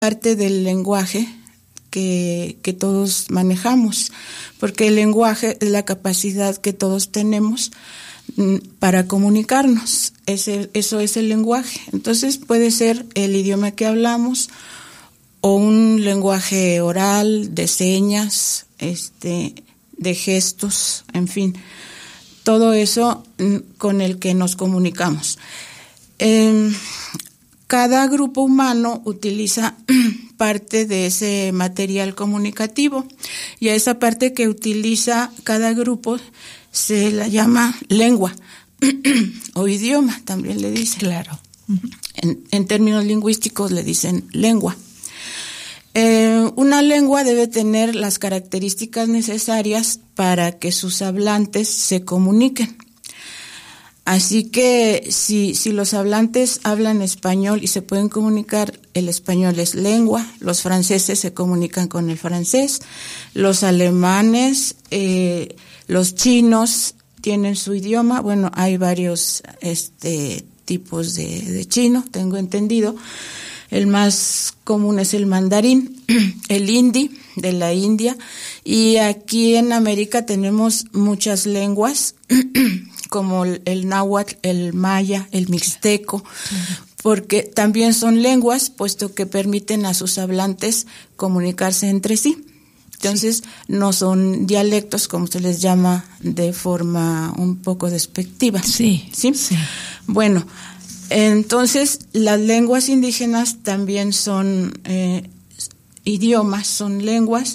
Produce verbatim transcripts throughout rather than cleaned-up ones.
parte del lenguaje que, que todos manejamos, porque el lenguaje es la capacidad que todos tenemos para comunicarnos. Ese, eso es el lenguaje. Entonces puede ser el idioma que hablamos o un lenguaje oral, de señas, este, de gestos, en fin, todo eso con el que nos comunicamos. Eh, cada grupo humano utiliza parte de ese material comunicativo y a esa parte que utiliza cada grupo se la llama lengua o idioma, también le dicen. Claro. En, en términos lingüísticos le dicen lengua. Eh, una lengua debe tener las características necesarias para que sus hablantes se comuniquen. Así que si, si los hablantes hablan español y se pueden comunicar, el español es lengua, los franceses se comunican con el francés, los alemanes, eh, los chinos tienen su idioma, bueno, hay varios este tipos de, de chino, tengo entendido. El más común es el mandarín, el hindi de la India, y aquí en América tenemos muchas lenguas, como el, el náhuatl, el maya, el mixteco, porque también son lenguas, puesto que permiten a sus hablantes comunicarse entre sí. Entonces, no son dialectos, como se les llama de forma un poco despectiva. Sí, ¿sí? sí. Bueno, entonces, las lenguas indígenas también son eh, idiomas, son lenguas,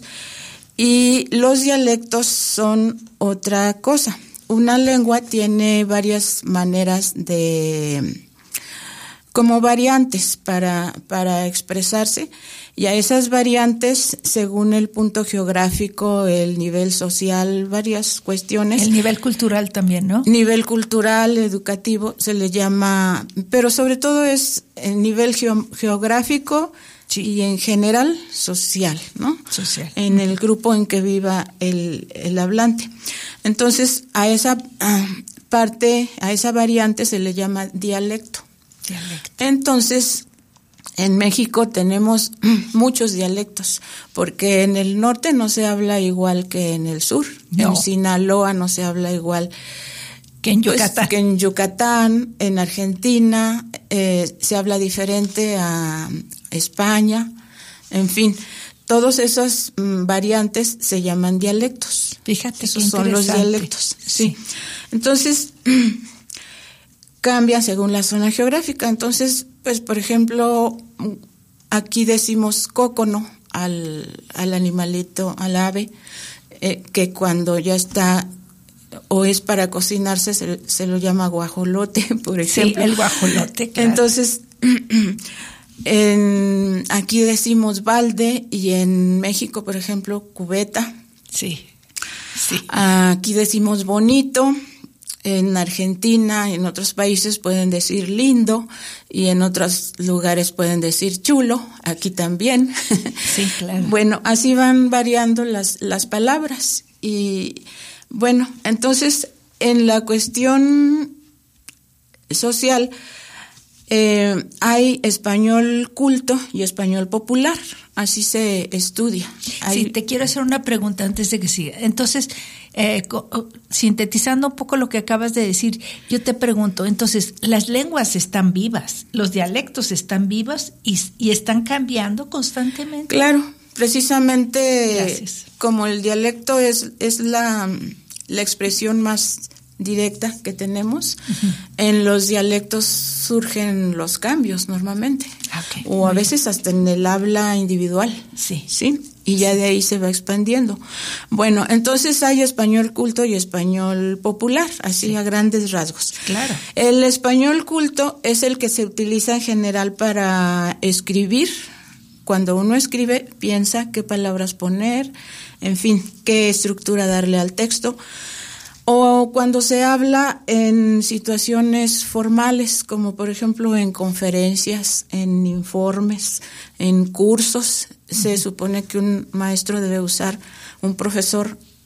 y los dialectos son otra cosa. Una lengua tiene varias maneras de, como variantes para, para expresarse, y a esas variantes, según el punto geográfico, el nivel social, varias cuestiones. El nivel cultural también, ¿no? Nivel cultural, educativo, se le llama, pero sobre todo es el nivel geo, geográfico sí. y en general social, ¿no? Social. En el grupo en que viva el, el hablante. Entonces, a esa uh, parte, a esa variante se le llama dialecto. Dialecto. Entonces, en México tenemos muchos dialectos, porque en el norte no se habla igual que en el sur. No. En Sinaloa no se habla igual que en Yucatán. Pues, que en Yucatán, en Argentina eh, se habla diferente a España, en fin. Todas esas mm, variantes se llaman dialectos. Fíjate, esos son los dialectos. Sí. sí. Entonces, cambian según la zona geográfica. Entonces, pues, por ejemplo, aquí decimos cócono al, al animalito, al ave, eh, que cuando ya está o es para cocinarse se, se lo llama guajolote, por ejemplo. Sí, el guajolote, claro. Entonces, en, aquí decimos balde y en México, por ejemplo, cubeta. Sí, sí. Aquí decimos bonito. En Argentina y en otros países pueden decir lindo y en otros lugares pueden decir chulo, aquí también. Sí, claro. Bueno, así van variando las, las palabras. Y bueno, entonces en la cuestión social eh, hay español culto y español popular, así se estudia. Hay... Sí, te quiero hacer una pregunta antes de que siga. Entonces, eh, co- sintetizando un poco lo que acabas de decir, yo te pregunto, entonces, las lenguas están vivas, los dialectos están vivos y, y están cambiando constantemente. Claro, precisamente. Gracias. Como el dialecto es, es la, la expresión más directa que tenemos, uh-huh. en los dialectos surgen los cambios normalmente, okay. o a veces hasta en el habla individual, sí, sí, y ya de ahí se va expandiendo. Bueno, entonces hay español culto y español popular, así sí. a grandes rasgos. Claro. El español culto es el que se utiliza en general para escribir. Cuando uno escribe, piensa qué palabras poner, en fin, qué estructura darle al texto. O cuando se habla en situaciones formales, como por ejemplo en conferencias, en informes, en cursos, uh-huh. se supone que un maestro debe usar, un profesor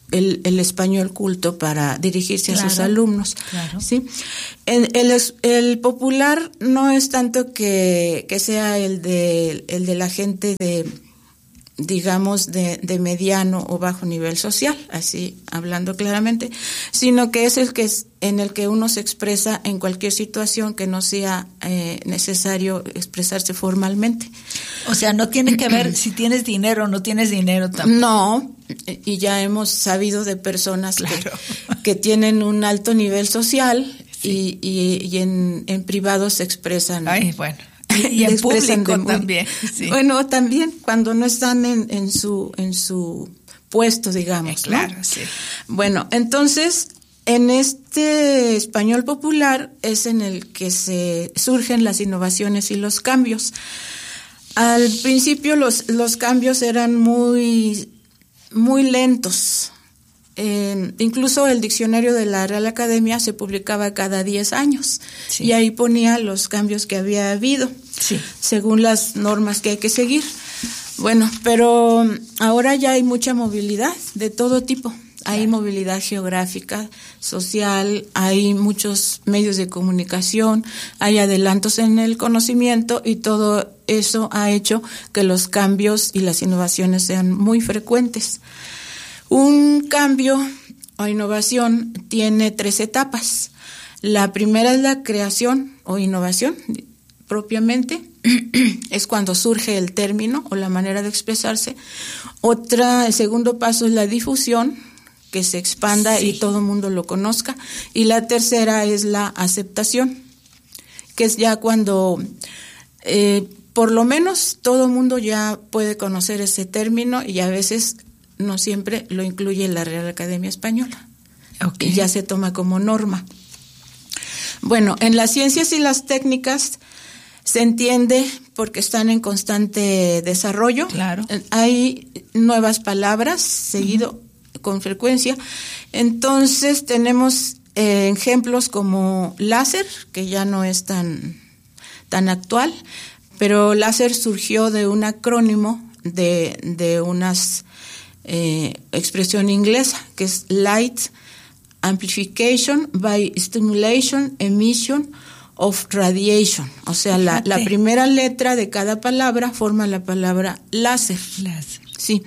el, el español culto para dirigirse claro, a sus alumnos. Claro. ¿Sí? El, el, el popular no es tanto que, que sea el de, el de la gente de, digamos, de, de mediano o bajo nivel social, así hablando claramente, sino que es el que es en el que uno se expresa en cualquier situación que no sea eh, necesario expresarse formalmente. O sea, no tiene que ver si tienes dinero o no tienes dinero tampoco. No, y ya hemos sabido de personas claro. que, que tienen un alto nivel social sí. y, y, y en, en privado se expresan. Ay, bueno. Y en público muy, también. Sí. Bueno, también cuando no están en, en su en su puesto, digamos. Eh, claro, ¿no? sí. Bueno, entonces, en este español popular es en el que se surgen las innovaciones y los cambios. Al principio los, los cambios eran muy, muy lentos. Eh, incluso el diccionario de la Real Academia se publicaba cada diez años sí. y ahí ponía los cambios que había habido sí. según las normas que hay que seguir. Bueno, pero ahora ya hay mucha movilidad de todo tipo. Hay claro. movilidad geográfica, social, hay muchos medios de comunicación, hay adelantos en el conocimiento y todo eso ha hecho que los cambios y las innovaciones sean muy frecuentes. Un cambio o innovación tiene tres etapas. La primera es la creación o innovación propiamente, es cuando surge el término o la manera de expresarse. Otra, el segundo paso es la difusión, que se expanda sí. y todo el mundo lo conozca. Y la tercera es la aceptación, que es ya cuando eh, por lo menos todo el mundo ya puede conocer ese término y a veces no siempre lo incluye la Real Academia Española. Okay. Y ya se toma como norma. Bueno, en las ciencias y las técnicas se entiende porque están en constante desarrollo. Claro. Hay nuevas palabras seguido uh-huh. con frecuencia. Entonces tenemos eh, ejemplos como láser, que ya no es tan, tan actual, pero láser surgió de un acrónimo de, de unas eh, expresión inglesa, que es Light Amplification by Stimulation Emission of Radiation. O sea, la, la primera letra de cada palabra forma la palabra láser. Láser. Sí.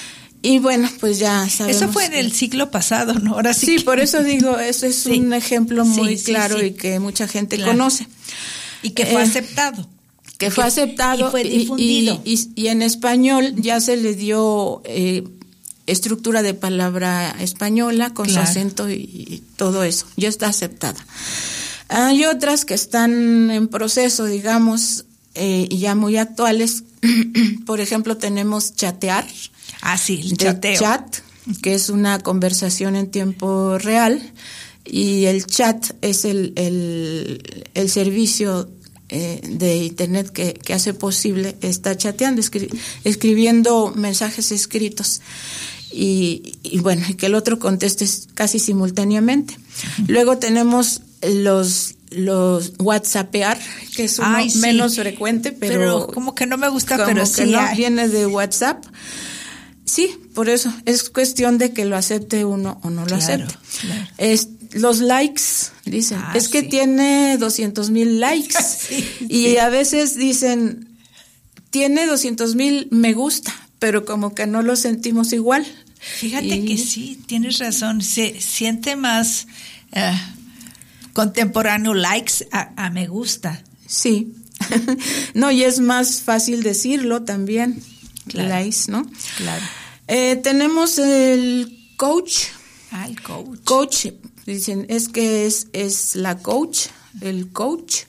Y bueno, pues ya sabemos. Eso fue en el siglo pasado, ¿no? Ahora sí. Sí, que... por eso digo, eso es sí. un ejemplo muy sí, claro sí, sí. y que mucha gente claro. conoce. Y que fue eh, aceptado. Que fue aceptado y fue difundido. Y, y, y en español ya se le dio eh, estructura de palabra española con claro. su acento y, y todo eso. Ya está aceptada. Hay otras que están en proceso, digamos, eh, y ya muy actuales. Por ejemplo, tenemos chatear. Ah, sí, el chateo. Chat, que es una conversación en tiempo real. Y el chat es el, el, el servicio eh, de Internet que, que hace posible estar chateando, escri- escribiendo mensajes escritos. Y, y bueno, y que el otro conteste casi simultáneamente. Uh-huh. Luego tenemos los los WhatsAppear, que es uno Ay, sí. menos frecuente, pero, pero como que no me gusta, como pero que sí no hay. Viene de WhatsApp. Sí, por eso es cuestión de que lo acepte uno o no lo claro, acepte. Claro. Es los likes, dicen, ah, es que sí. tiene doscientos mil likes sí, y sí. a veces dicen tiene doscientos mil me gusta, pero como que no lo sentimos igual. Fíjate y... que sí, tienes razón, se siente más uh, contemporáneo likes a, a me gusta. Sí, no, y es más fácil decirlo también, claro. likes, ¿no? Claro. Eh, tenemos el coach. Ah, el coach. Coach, dicen, es que es, es la coach, el coach.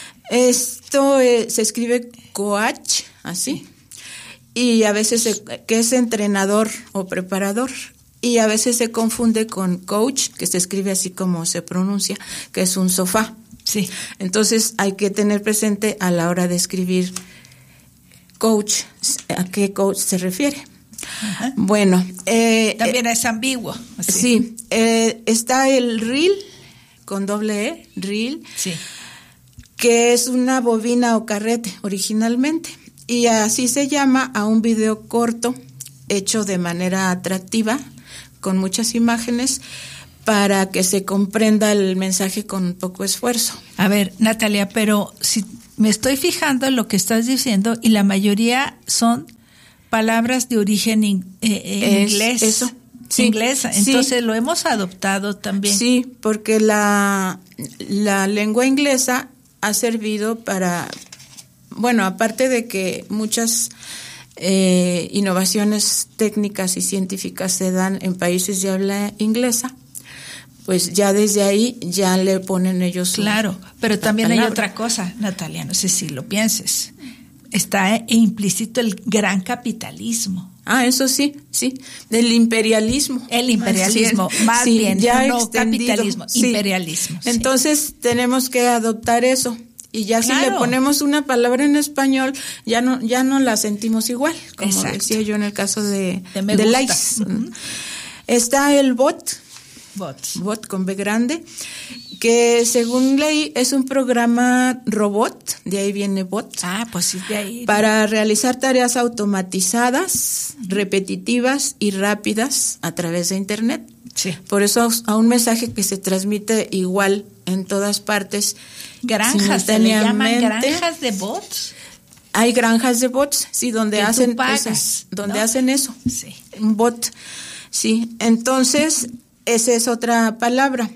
Esto eh, se escribe coach, así. Y a veces se, que es entrenador o preparador, y a veces se confunde con coach, que se escribe así como se pronuncia, que es un sofá. Sí. Entonces hay que tener presente a la hora de escribir coach, a qué coach se refiere. Ajá. Bueno. Eh, También es ambiguo. Así. Sí, eh, está el reel, con doble E, reel, sí. que es una bobina o carrete originalmente. Y así se llama a un video corto hecho de manera atractiva con muchas imágenes, para que se comprenda el mensaje con poco esfuerzo. A ver, Natalia, pero si me estoy fijando en lo que estás diciendo y la mayoría son palabras de origen in, eh, es, inglés. Eso. Sí, inglesa, entonces sí. Lo hemos adoptado también. Sí, porque la, la lengua inglesa ha servido para, bueno, aparte de que muchas eh, innovaciones técnicas y científicas se dan en países de habla inglesa, pues ya desde ahí ya le ponen ellos. Claro, pero también palabra. Hay otra cosa, Natalia, no sé si lo pienses. Está implícito el gran capitalismo. Ah, eso sí, sí, del imperialismo. El imperialismo, sí, más sí, bien, ya no extendido, capitalismo, sí. imperialismo. Sí. Entonces tenemos que adoptar eso. Y ya claro. Si le ponemos una palabra en español, ya no ya no la sentimos igual, como Exacto. Decía yo en el caso de, de, de likes. Uh-huh. Está el bot, bot, bot con B grande, que según leí es un programa robot, de ahí viene bot. Ah, pues sí, de ahí. Para realizar tareas automatizadas, uh-huh. repetitivas y rápidas a través de Internet. Sí. Por eso a un mensaje que se transmite igual en todas partes. Granjas, ¿se le llaman granjas de bots? Hay granjas de bots, sí, donde que hacen tú pagas, esas, donde ¿no? hacen eso. Sí. Un bot. Sí, entonces esa es otra palabra.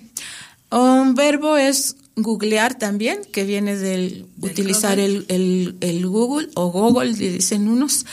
Un verbo es googlear también, que viene del de utilizar el, el, el Google o Google, dicen unos.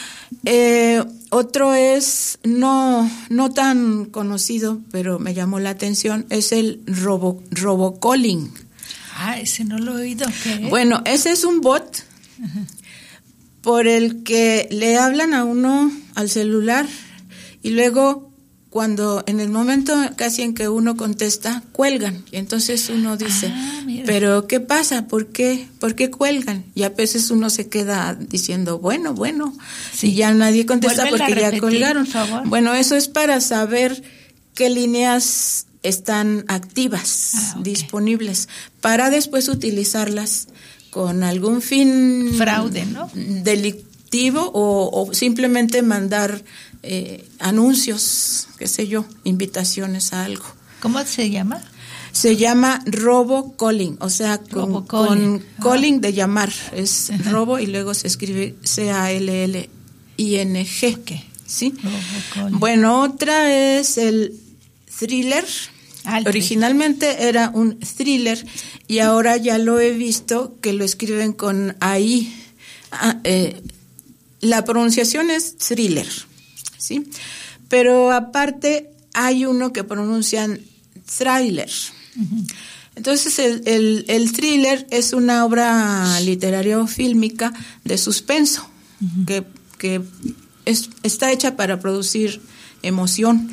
Eh, otro es no no tan conocido, pero me llamó la atención, es el robo robocalling. Ah, ese no lo he oído. ¿Qué? Bueno, ese es un bot uh-huh. por el que le hablan a uno al celular y luego cuando en el momento casi en que uno contesta, cuelgan. Y entonces uno dice, ah, pero ¿qué pasa? ¿Por qué? ¿Por qué cuelgan? Y a veces uno se queda diciendo, bueno, bueno, sí. Y ya nadie contesta Vuelve porque repetir, ya colgaron. Por favor. Bueno, eso es para saber qué líneas están activas, ah, okay. disponibles, para después utilizarlas con algún fin fraude, ¿no? delictivo o, o simplemente mandar eh, anuncios, qué sé yo, invitaciones a algo. ¿Cómo se llama? Se llama robocalling, o sea, con, con ah. calling de llamar, es uh-huh. robo y luego se escribe C A L L I N G. Okay. ¿Sí? Bueno, otra es el thriller. Al Originalmente era un thriller y ahora ya lo he visto que lo escriben con A I. Ah, eh, la pronunciación es thriller, ¿sí? Pero aparte hay uno que pronuncian thriller. Uh-huh. Entonces el, el, el thriller es una obra literaria o fílmica de suspenso uh-huh. que, que es, está hecha para producir emoción.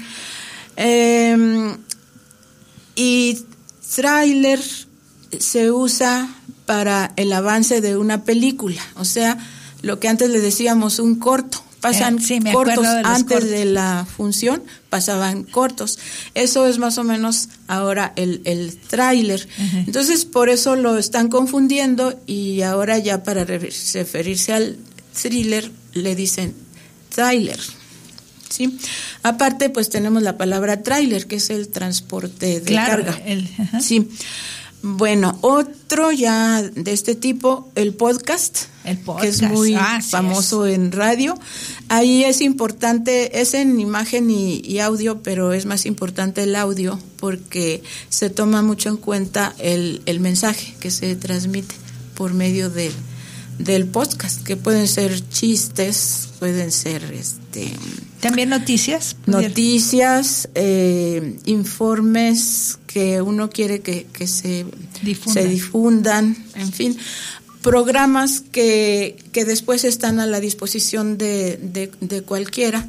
Eh, Y tráiler se usa para el avance de una película, o sea, lo que antes le decíamos un corto, pasan eh, sí, cortos de antes cortos. de la función, pasaban cortos. Eso es más o menos ahora el, el tráiler. Uh-huh. Entonces, por eso lo están confundiendo y ahora ya para referirse al thriller le dicen tráiler. ¿Sí? Aparte, pues tenemos la palabra tráiler, que es el transporte de claro, carga. El, uh-huh. Sí. Bueno, otro ya de este tipo, el podcast, el podcast. que es muy ah, famoso es. en radio. Ahí es importante, es en imagen y, y audio, pero es más importante el audio porque se toma mucho en cuenta el, el mensaje que se transmite por medio de del podcast, que pueden ser chistes, pueden ser este también noticias, noticias, eh, informes que uno quiere que, que se difundan. se difundan, en fin, programas que, que después están a la disposición de, de, de cualquiera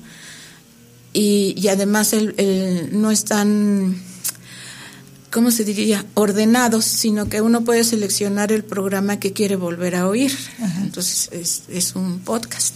y, y además el, el, no están, ¿cómo se diría?, ordenados, sino que uno puede seleccionar el programa que quiere volver a oír. Ajá. Entonces es, es un podcast.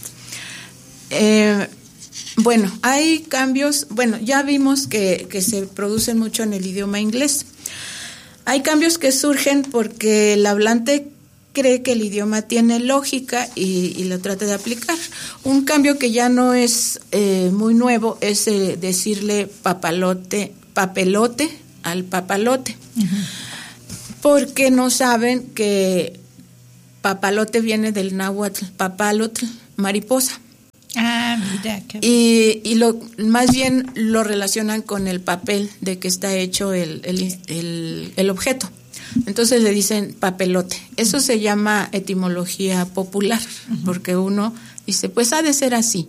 Eh, bueno, hay cambios, bueno, ya vimos que, que se producen mucho en el idioma inglés. Hay cambios que surgen porque el hablante cree que el idioma tiene lógica y, y lo trata de aplicar. Un cambio que ya no es eh, muy nuevo es eh, decirle papalote, papelote al papalote, uh-huh. porque no saben que papalote viene del náhuatl, papalotl, mariposa. Ah, mira. Qué... Y, y lo más bien lo relacionan con el papel de que está hecho el, el, el, el objeto. Entonces le dicen papelote. Eso se llama etimología popular, uh-huh. porque uno dice, pues ha de ser así.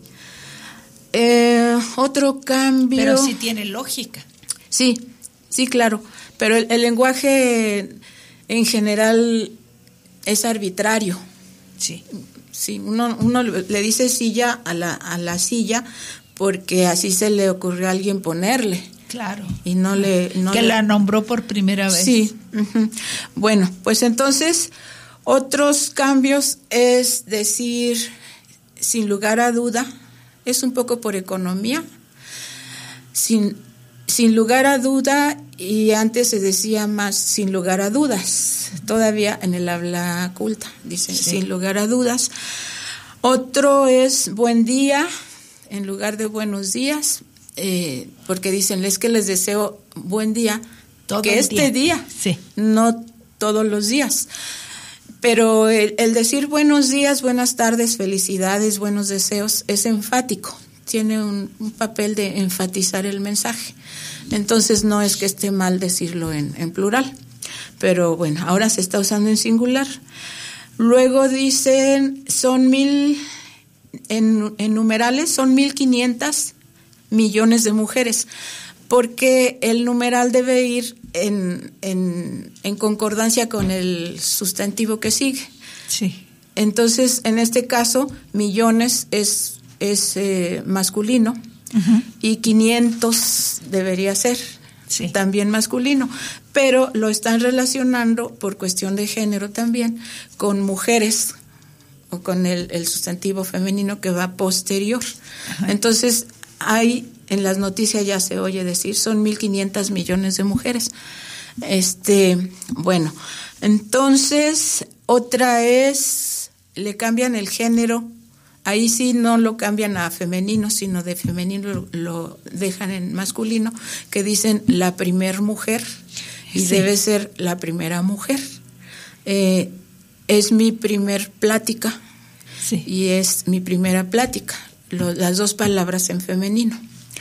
Eh, otro cambio... Pero sí tiene lógica. Sí, sí, claro. Pero el, el lenguaje en general es arbitrario. Sí. Sí, uno, uno le dice silla a la, a la silla porque así se le ocurrió a alguien ponerle. Claro. Y no le... No que le... la nombró por primera vez. Sí. Uh-huh. Bueno, pues entonces, otros cambios es decir, sin lugar a duda, es un poco por economía, sin, sin lugar a duda, y antes se decía más sin lugar a dudas, todavía en el habla culta, dice sí. sin lugar a dudas. Otro es buen día, en lugar de buenos días, eh, porque dicen, es que les deseo buen día, todo que este día, día sí. no todos los días. Pero el, el decir buenos días, buenas tardes, felicidades, buenos deseos, es enfático, tiene un, un papel de enfatizar el mensaje. Entonces no es que esté mal decirlo en, en plural, pero bueno, ahora se está usando en singular. Luego dicen, son mil, en, en numerales, son mil quinientas millones de mujeres, porque el numeral debe ir en, en, en concordancia con el sustantivo que sigue. Sí. Entonces, en este caso, millones es, es eh, masculino, uh-huh. y quinientos debería ser sí. también masculino, pero lo están relacionando por cuestión de género también con mujeres o con el, el sustantivo femenino que va posterior. Uh-huh. Entonces, hay en las noticias ya se oye decir son mil quinientos millones de mujeres. Este, bueno, entonces otra es le cambian el género. Ahí sí no lo cambian a femenino, sino de femenino lo, lo dejan en masculino, que dicen la primer mujer y sí. debe ser la primera mujer. Eh, es mi primer plática sí. y es mi primera plática. Lo, las dos palabras en femenino.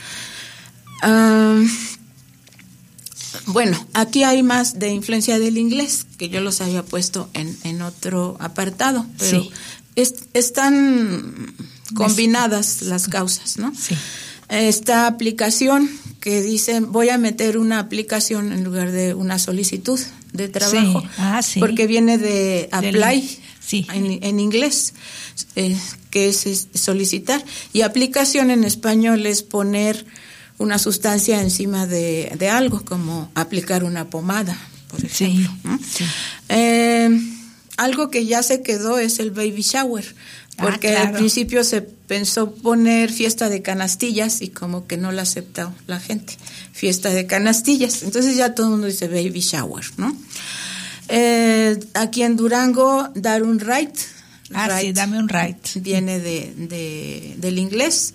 Um, bueno, aquí hay más de influencia del inglés, que yo los había puesto en, en otro apartado, pero sí. es, están combinadas las causas, ¿no? Sí. Esta aplicación que dicen, voy a meter una aplicación en lugar de una solicitud de trabajo, sí. Ah, sí. porque viene de apply Del, sí. en, en inglés, eh, que es, es solicitar, y aplicación en español es poner una sustancia encima de, de algo, como aplicar una pomada, por ejemplo. Sí, ¿no? sí. Eh, algo que ya se quedó es el baby shower, porque ah, claro. al principio se pensó poner fiesta de canastillas y como que no la aceptó la gente, fiesta de canastillas, entonces ya todo el mundo dice baby shower, ¿no? Eh, aquí en Durango, dar un ride. Ah, ride sí, dame un ride. Viene de, de del inglés.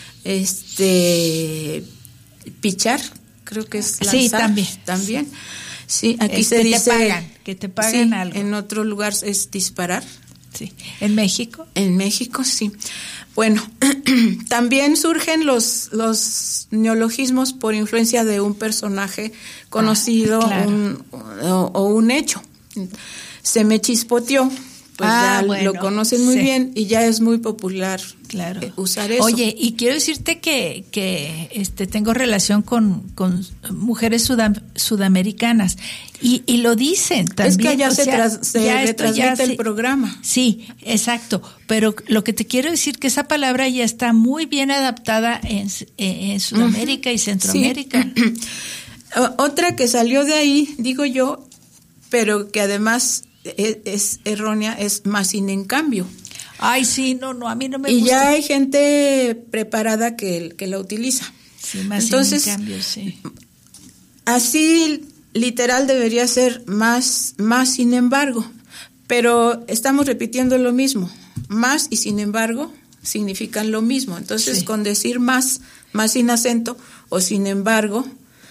Este, pichar, creo que es lanzar. Sí, también. También. Sí, aquí es se que dice. Te pagan, que te pagan sí, algo. En otro lugar es disparar. Sí. ¿En México? En México, sí. Bueno, también surgen los, los neologismos por influencia de un personaje conocido ah, claro. un, o, o un hecho. Se me chispoteó. Pues ah, ya bueno, lo conocen muy sí. bien y ya es muy popular claro. eh, usar eso. Oye, y quiero decirte que, que este tengo relación con, con mujeres sudam, sudamericanas y, y lo dicen también. Es que allá se, sea, tras, se retransmite el se, programa. Sí, exacto, pero lo que te quiero decir que esa palabra ya está muy bien adaptada en, en Sudamérica uh-huh. y Centroamérica. Sí. Otra que salió de ahí, digo yo, pero que además es, es errónea, es más sin en cambio. Ay, sí, no, no, a mí no me y gusta. Y ya hay gente preparada que, que la utiliza. Sí, más Entonces, sin en cambio, sí. Así literal debería ser más, más sin embargo, pero estamos repitiendo lo mismo. Más y sin embargo significan lo mismo. Entonces, sí. con decir más, más sin acento, o sin embargo,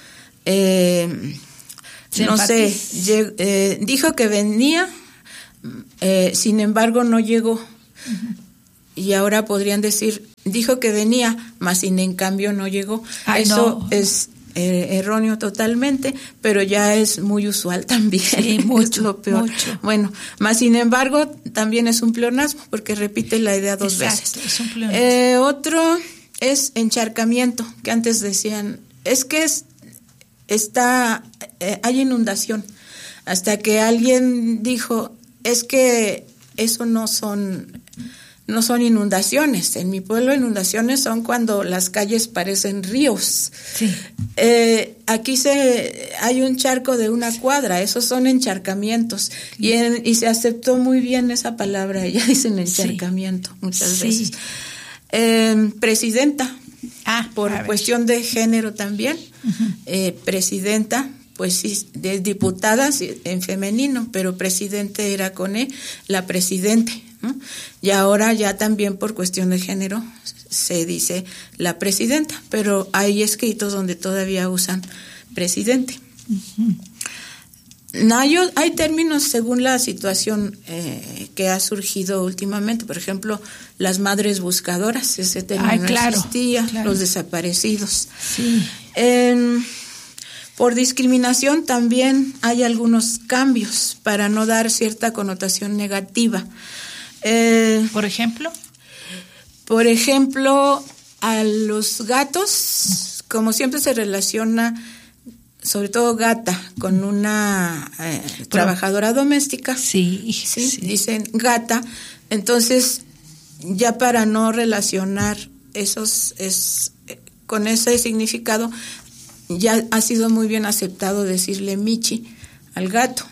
eh, no sé, lleg- eh, dijo que venía, eh, sin embargo no llegó. Uh-huh. Y ahora podrían decir, dijo que venía, mas sin en cambio no llegó. Ay, Eso no. es eh, erróneo totalmente, pero ya es muy usual también. Sí, mucho, es lo peor. Mucho. Bueno, mas sin embargo también es un pleonasmo porque repite la idea dos Exacto, veces. Es un pleonasmo. Eh, otro es encharcamiento, que antes decían, es que es, está, eh, hay inundación. Hasta que alguien dijo, es que eso no son... No son inundaciones. En mi pueblo inundaciones son cuando las calles parecen ríos. Sí. Eh, aquí se hay un charco de una cuadra, esos son encharcamientos. Sí. Y, en, y se aceptó muy bien esa palabra, ya dicen encharcamiento sí. muchas sí. veces. Eh, presidenta, ah, por cuestión de género también, uh-huh. eh, presidenta, pues sí, de diputadas en femenino, pero presidente era con E, la presidente. ¿no? Y ahora ya también por cuestión de género se dice la presidenta, pero hay escritos donde todavía usan presidente. Uh-huh. No, hay, hay términos según la situación eh, que ha surgido últimamente, por ejemplo, las madres buscadoras, ese término Ay, claro, no existía, claro. los desaparecidos. Sí. Eh, Por discriminación también hay algunos cambios para no dar cierta connotación negativa. Eh, ¿Por ejemplo? Por ejemplo, a los gatos, como siempre se relaciona, sobre todo gata, con una eh, trabajadora doméstica. Sí, ¿sí? sí. Dicen gata, entonces ya para no relacionar esos es, con ese significado, ya ha sido muy bien aceptado decirle Michi al gato.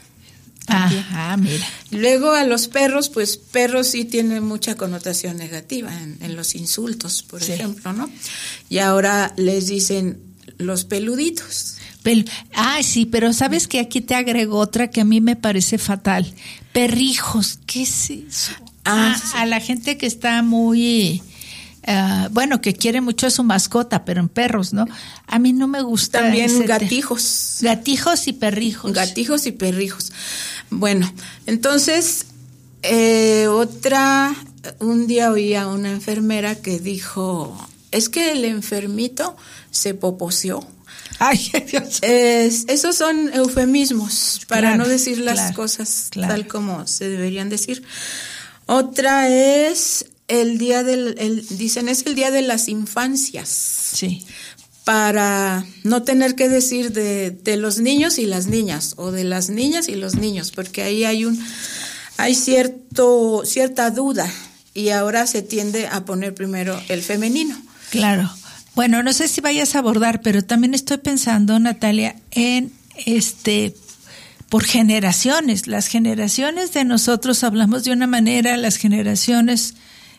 Ajá, mira. Luego a los perros, pues perros sí tiene mucha connotación negativa en, en los insultos, por sí. ejemplo, ¿no? Y ahora les dicen los peluditos. Pel- ah, sí, pero sabes que aquí te agrego otra que a mí me parece fatal. Perrijos, ¿qué es eso? Ah, ah, sí. A la gente que está muy... Uh, bueno, que quiere mucho a su mascota, pero en perros, ¿no? A mí no me gusta. También gatijos. Te... Gatijos y perrijos. Gatijos y perrijos. Bueno, entonces, eh, otra, un día oí a una enfermera que dijo, es que el enfermito se poposeó. Ay, Dios. Es, esos son eufemismos para claro, no decir las claro, cosas claro. tal como se deberían decir. Otra es... El día del, el, dicen, es el día de las infancias. Sí. Para no tener que decir de, de los niños y las niñas, o de las niñas y los niños, porque ahí hay un, hay cierto, cierta duda, y ahora se tiende a poner primero el femenino. Claro. Bueno, no sé si vayas a abordar, pero también estoy pensando, Natalia, en este... por generaciones. Las generaciones de nosotros hablamos de una manera, las generaciones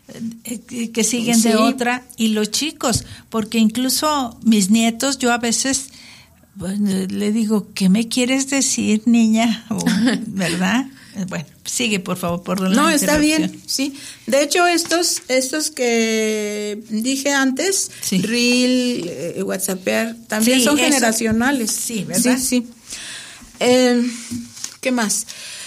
que siguen sí. de otra, y los chicos, porque incluso mis nietos, yo a veces bueno, le digo, ¿qué me quieres decir, niña? O, ¿verdad? Bueno, sigue por favor por la No, está bien, sí. De hecho, estos estos que dije antes, sí. Reel, eh, WhatsAppear, también sí, son eso, generacionales. Sí, ¿verdad? Sí, sí. Eh, ¿Qué más?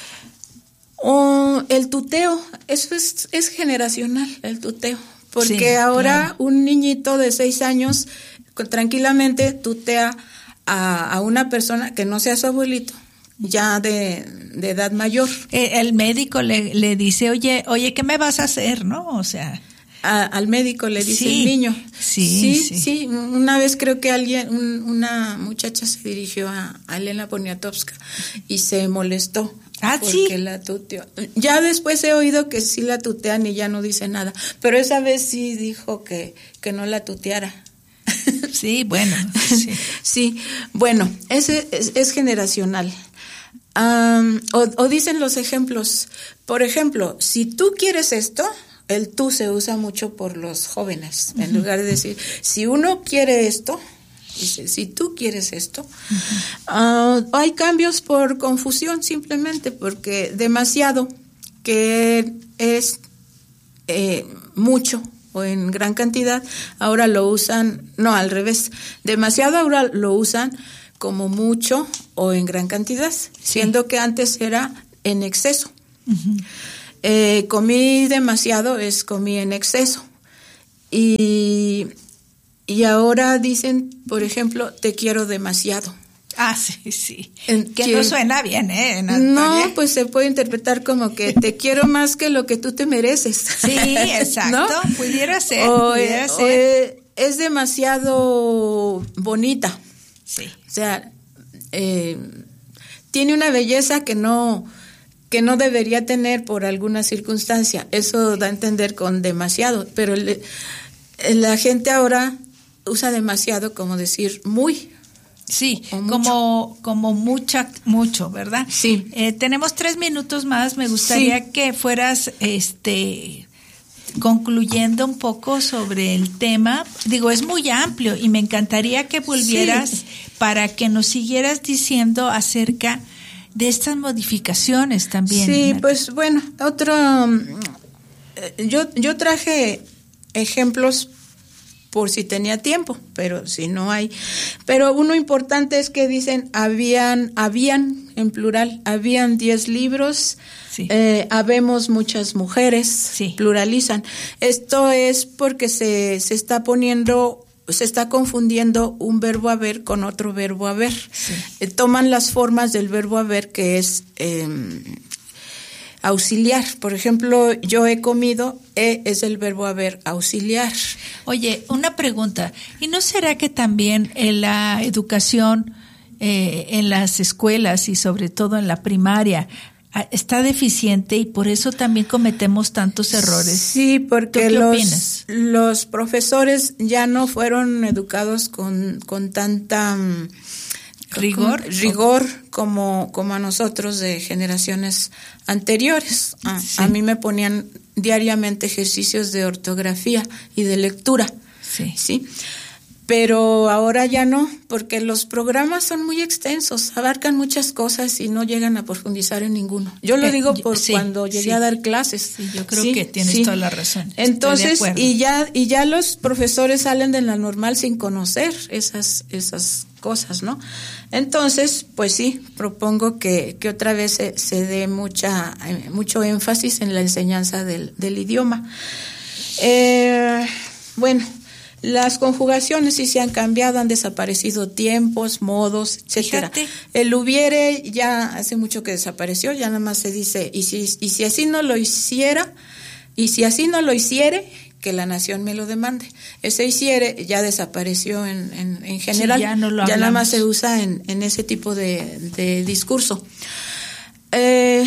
Oh, el tuteo, eso es, es generacional, el tuteo, porque sí, ahora claro. un niñito de seis años tranquilamente tutea a, a una persona que no sea su abuelito, ya de, de edad mayor. El, el médico le, le dice, oye, oye, ¿qué me vas a hacer, no? O sea... A, al médico le dice sí, el niño. Sí, sí, sí. Sí, una vez creo que alguien, un, una muchacha se dirigió a, a Elena Poniatowska y se molestó. Ah, porque sí. la tuteó. Ya después he oído que sí la tutean y ya no dice nada, pero esa vez sí dijo que, que no la tuteara. Sí, bueno. Sí, sí bueno, ese es, es generacional. Um, o, o dicen los ejemplos, por ejemplo, si tú quieres esto, el tú se usa mucho por los jóvenes, uh-huh. en lugar de decir, si uno quiere esto, dice, si tú quieres esto, uh-huh. uh, hay cambios por confusión simplemente, porque demasiado, que es eh, mucho o en gran cantidad, ahora lo usan, no, al revés, demasiado ahora lo usan como mucho o en gran cantidad, sí. Siendo que antes era en exceso. Uh-huh. Eh, comí demasiado es comí en exceso. Y, y ahora dicen, por ejemplo, te quiero demasiado. Ah, sí, sí. En, que, que no suena bien, ¿eh? No, pues se puede interpretar como que te quiero más que lo que tú te mereces. Sí, exacto. ¿No? Pudiera ser. O, pudiera eh, ser. O, eh, es demasiado bonita. Sí. O sea, eh, tiene una belleza que no, que no debería tener por alguna circunstancia. Eso da a entender con demasiado. Pero le, la gente ahora usa demasiado como decir muy. Sí, como como mucha mucho, ¿verdad? Sí. Eh, tenemos tres minutos más. Me gustaría sí. que fueras, este, concluyendo un poco sobre el tema. Digo, es muy amplio y me encantaría que volvieras sí. para que nos siguieras diciendo acerca de estas modificaciones también. Sí, Marta. Pues bueno, otro. Yo yo traje ejemplos por si tenía tiempo, pero si no hay. Pero uno importante es que dicen, habían, habían, en plural, habían diez libros, sí. eh, habemos muchas mujeres, sí. pluralizan. Esto es porque se, se está poniendo, se está confundiendo un verbo haber con otro verbo haber. Sí. Eh, toman las formas del verbo haber, que es eh, auxiliar. Por ejemplo, yo he comido, he es el verbo haber, auxiliar. Oye, una pregunta, ¿y no será que también en la educación, eh, en las escuelas y sobre todo en la primaria, está deficiente y por eso también cometemos tantos errores? Sí, porque los, los profesores ya no fueron educados con, con tanta rigor, con, rigor como, como a nosotros de generaciones anteriores. A, sí. a mí me ponían diariamente ejercicios de ortografía y de lectura. Sí. ¿Sí? Pero ahora ya no, porque los programas son muy extensos, abarcan muchas cosas y no llegan a profundizar en ninguno. Yo lo digo por sí, cuando llegué sí. a dar clases. Sí, yo creo ¿sí? que tienes sí. toda la razón. Entonces, y ya y ya los profesores salen de la normal sin conocer esas esas cosas, ¿no? Entonces, pues sí, propongo que, que otra vez se, se dé mucha mucho énfasis en la enseñanza del, del idioma. Eh, bueno, las conjugaciones sí se han cambiado, han desaparecido tiempos, modos, etcétera. Fíjate. El hubiere ya hace mucho que desapareció, ya nada más se dice, y si, y si así no lo hiciera, y si así no lo hiciere, que la nación me lo demande. Ese hiciere ya desapareció en, en, en general, sí, ya, no lo ya nada más se usa en, en ese tipo de, de discurso. Eh,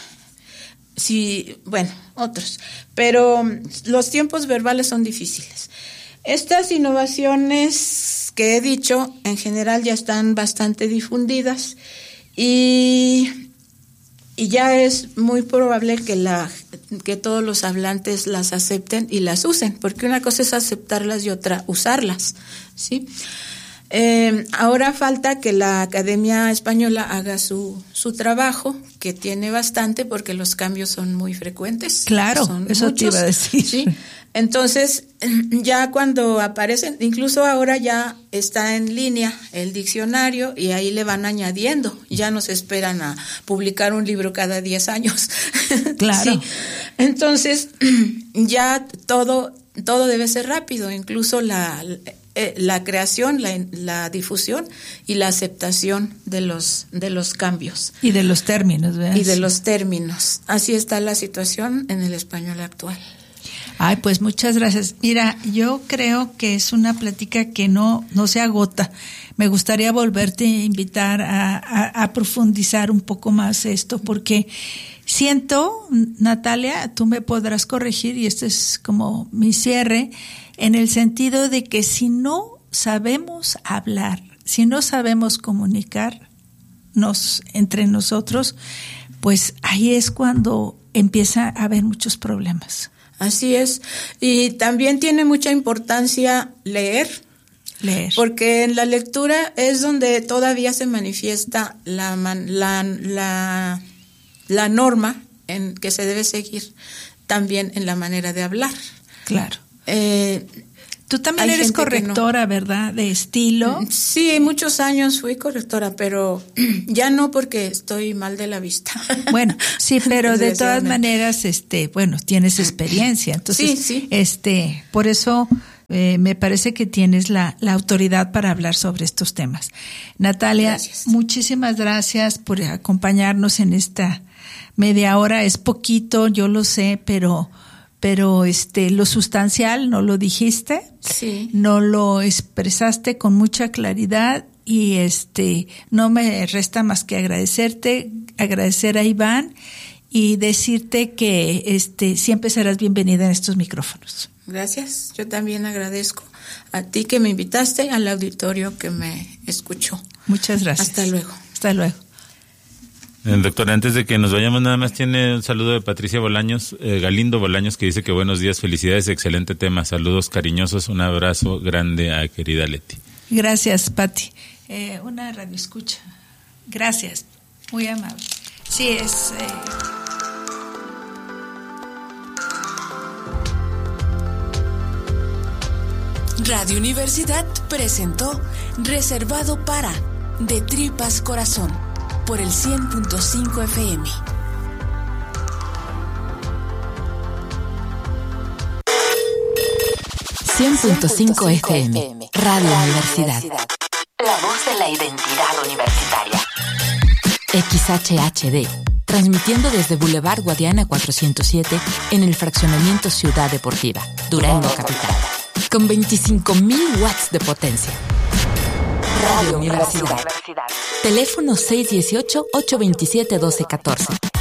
sí, bueno, otros, pero los tiempos verbales son difíciles. Estas innovaciones que he dicho, en general ya están bastante difundidas y, y ya es muy probable que la que todos los hablantes las acepten y las usen, porque una cosa es aceptarlas y otra usarlas, ¿sí? Eh, ahora falta que la Academia Española haga su su trabajo, que tiene bastante, porque los cambios son muy frecuentes. Claro, son eso muchos, te iba a decir. ¿sí? Entonces, ya cuando aparecen, incluso ahora ya está en línea el diccionario y ahí le van añadiendo. Ya no se esperan a publicar un libro cada diez años. Claro. Sí. Entonces, ya todo todo debe ser rápido, incluso la la creación, la, la difusión y la aceptación de los de los cambios. Y de los términos, ¿verdad? Y de los términos. Así está la situación en el español actual. Ay, pues muchas gracias. Mira, yo creo que es una plática que no, no se agota. Me gustaría volverte a invitar a, a, a profundizar un poco más esto, porque siento, Natalia, tú me podrás corregir, y este es como mi cierre, en el sentido de que si no sabemos hablar, si no sabemos comunicarnos entre nosotros, pues ahí es cuando empieza a haber muchos problemas. Así es. Y también tiene mucha importancia leer. Leer. Porque en la lectura es donde todavía se manifiesta la, la, la, la norma en que se debe seguir también en la manera de hablar. Claro. Eh, Tú también eres correctora, no. ¿verdad? De estilo. Sí, muchos años fui correctora, pero ya no porque estoy mal de la vista. Bueno, sí, pero de todas maneras, este, bueno, tienes experiencia. Entonces, sí, sí. este, por eso eh, me parece que tienes la, la autoridad para hablar sobre estos temas. Natalia, gracias. Muchísimas gracias por acompañarnos en esta media hora. Es poquito, yo lo sé, pero... pero este lo sustancial no lo dijiste, sí. no lo expresaste con mucha claridad y este no me resta más que agradecerte, agradecer a Iván y decirte que este siempre serás bienvenida en estos micrófonos. Gracias, yo también agradezco a ti que me invitaste, al auditorio que me escuchó. Muchas gracias. Hasta luego. Hasta luego. El doctor, antes de que nos vayamos, nada más tiene un saludo de Patricia Bolaños, eh, Galindo Bolaños, que dice que buenos días, felicidades, excelente tema, saludos cariñosos, un abrazo grande a querida Leti. Gracias, Pati. Eh, una radio escucha. Gracias, muy amable. Sí, es... Eh... Radio Universidad presentó Reservado para De Tripas Corazón por el cien punto cinco F M. cien punto cinco F M, Radio Universidad. La voz de la identidad universitaria. X H H D, transmitiendo desde Boulevard Guadiana cuatrocientos siete en el fraccionamiento Ciudad Deportiva, Durango Capital, con veinticinco mil watts de potencia. Radio Universidad. Teléfono seis uno ocho, ocho dos siete, uno dos uno cuatro.